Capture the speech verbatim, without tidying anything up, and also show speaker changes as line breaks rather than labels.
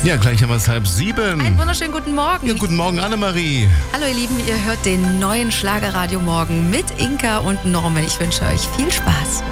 Ja, gleich haben wir es halb sieben.
Einen wunderschönen guten Morgen.
Ja, guten Morgen, Annemarie.
Hallo ihr Lieben, ihr hört den neuen Schlagerradio Morgen mit Inka und Norman. Ich wünsche euch viel Spaß.